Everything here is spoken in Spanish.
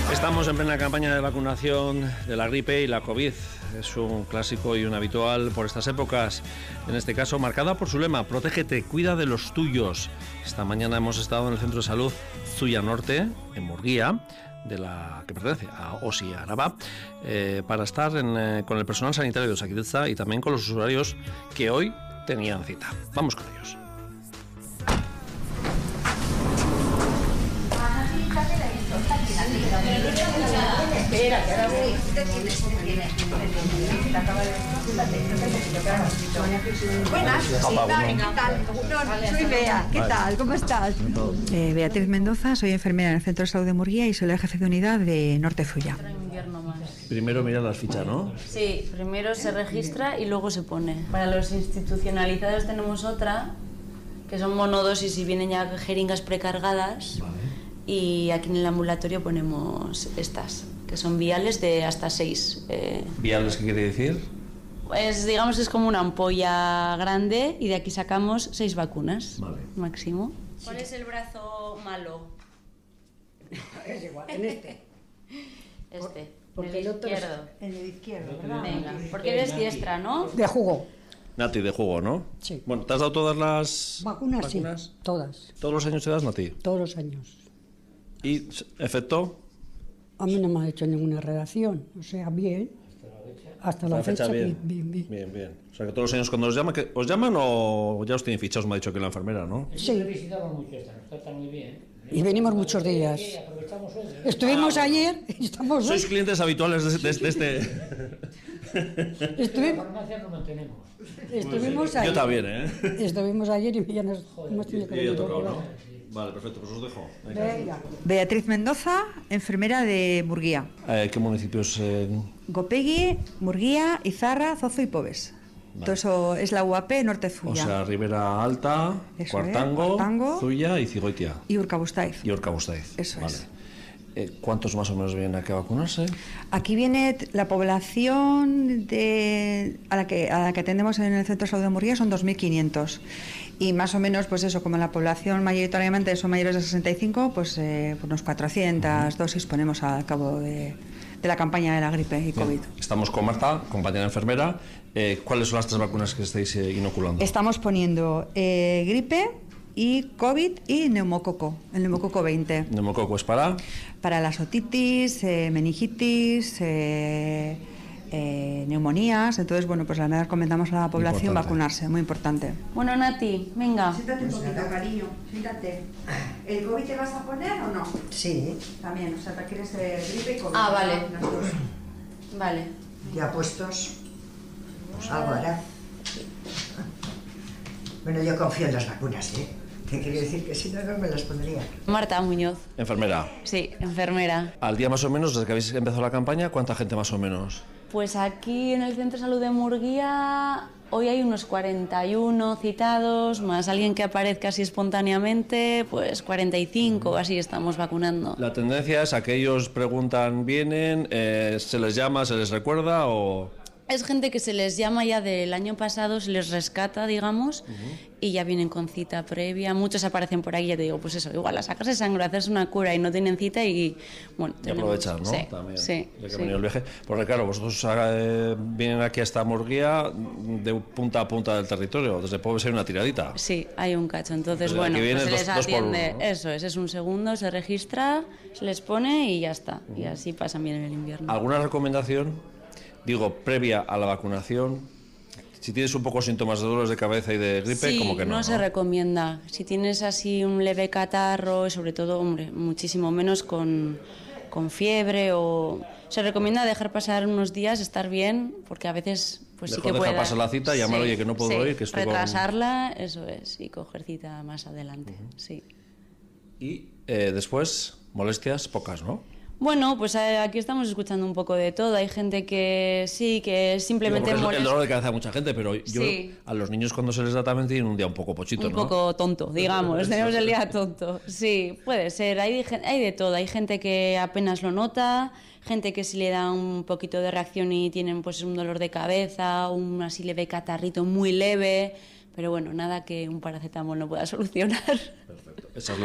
Estamos en plena campaña de vacunación de la gripe y la COVID. Es un clásico y un habitual por estas épocas. En este caso, marcada por su lema, protégete, cuida de los tuyos. Esta mañana hemos estado en el Centro de Salud Zuia Norte, en Murguía, que pertenece a OSI Araba, para estar con el personal sanitario de Osakidetza y también con los usuarios que hoy tenían cita. Vamos con ellos. Espera, que ahora voy. Buenas, ¿qué tal? Soy Bea, ¿qué tal? ¿Cómo estás? Beatriz Mendoza, soy enfermera en el Centro de Salud de Murguía y soy la jefe de unidad de Norte Zuia. Primero mira las fichas, ¿no? Sí, primero se registra y luego se pone. Para los institucionalizados tenemos otra, que son monodosis y vienen ya jeringas precargadas. Vale. Y aquí en el ambulatorio ponemos estas, que son viales de hasta 6. ¿Viales qué quiere decir? Pues digamos que es como una ampolla grande y de aquí sacamos 6 vacunas, Vale. máximo. ¿Cuál es el brazo malo? Es igual, en este. Este, Porque el el otro es izquierdo. en el izquierdo, ¿verdad? Venga, porque eres diestra, ¿no? De jugo. Nati, de jugo, ¿no? Sí. Bueno, ¿te has dado todas las Vacunas, sí, todas, ¿Todos los años te das, Nati? todos los años. ¿Y efecto? A mí no me ha hecho ninguna relación, o sea, bien. Hasta la fecha, bien. Bien. O sea, que todos los años cuando ¿os llaman o ya os tienen fichados? Me ha dicho que la enfermera, ¿no? Sí. Visitamos mucho esta, nos trata muy bien. Y venimos muchos días. Sí, aprovechamos hoy. Estuvimos ayer y estamos Sois hoy. clientes habituales de este... La Estuvimos, farmacia lo mantenemos. estuvimos ayer. Yo también, ¿eh? Estuvimos ayer y ya nos hemos tenido que Y ya venir. tocado, ¿no? Vale, perfecto, pues os dejo. Venga. Beatriz Mendoza, enfermera de Murguía. ¿Qué municipios? Gopegui, Murguía, Izarra, Zozo y Pobes. Vale. Todo eso es la UAP Norte O Zuia. sea, Ribera Alta, Eso Cuartango, Cuartango. Zuia y Cigoitia. Y Urkabustaiz. Y Orcabustaiz. Eso vale. es. ¿Cuántos más o menos vienen aquí a vacunarse? Aquí viene la población a la que atendemos en el Centro de Salud de Murguía, son 2.500. Y más o menos, pues eso, como la población mayoritariamente son mayores de 65, pues unos 400 dosis ponemos al cabo de la campaña de la gripe y COVID. Estamos con Marta, compañera enfermera. ¿Cuáles son las 3 vacunas que estáis inoculando? Estamos poniendo gripe y COVID y neumococo, el neumococo 20. Neumococo es Para las otitis, meningitis, neumonías. Entonces, bueno, pues la verdad recomendamos a la población Importante. vacunarse, muy importante. Bueno, Nati, venga. Siéntate un poquito, cariño, siéntate. ¿El COVID te vas a poner o no? Sí, También, o sea, requieres gripe y COVID. Ah, vale. Las dos. Vale. Ya puestos, pues algo hará. Bueno, yo confío en las vacunas, ¿eh? Te quiero decir que si no, no me las pondría. Marta Muñoz. enfermera. Sí, enfermera. Al día más o menos, desde que habéis empezado la campaña, ¿cuánta gente más o menos? Pues aquí en el Centro de Salud de Murguía hoy hay unos 41 citados, más alguien que aparezca así espontáneamente, pues 45, así estamos vacunando. La tendencia es a que ellos preguntan, vienen, se les llama, se les recuerda o... Es gente que se les llama ya del año pasado, se les rescata, digamos, y ya vienen con cita previa. Muchos aparecen por aquí, ya te digo, pues eso, igual a sacarse sangre, a hacerse una cura y no tienen cita y, bueno... Y aprovechar, ¿no? Sí, También, sí, ya que sí. ha venido el viaje. Porque claro, vosotros vienen aquí hasta Murguía de punta a punta del territorio, desde Pobes hay una tiradita. Sí, hay un cacho, entonces Pues bueno, aquí viene pues se les dos por atiende, uno, ¿no? eso es un segundo, se registra, se les pone y ya está, y así pasan bien el invierno. ¿Alguna recomendación? Digo, previa a la vacunación, si tienes un poco síntomas de dolores de cabeza y de gripe, Sí, como que no, no se recomienda. Si tienes así un leve catarro y sobre todo, hombre, muchísimo menos con fiebre o... Se recomienda dejar pasar unos días, estar bien, porque a veces pues Mejor sí que dejar puede... pasar la cita, llamar, oye, que no puedo ir, que estoy con... retrasarla, eso es, y coger cita más adelante, sí. Y después, molestias pocas, ¿no? Bueno, pues aquí estamos escuchando un poco de todo. Hay gente que sí, que simplemente Digo, porque es el molesta. dolor de cabeza de mucha gente, pero yo Sí. a los niños cuando se les da también tienen un día un poco pochito, Un ¿no? poco tonto, digamos, tenemos el día tonto. Sí, puede ser, hay de todo. Hay gente que apenas lo nota, gente que sí le da un poquito de reacción y tienen pues un dolor de cabeza, un así leve catarrito muy leve, pero bueno, nada que un paracetamol no pueda solucionar. Perfecto. Esa es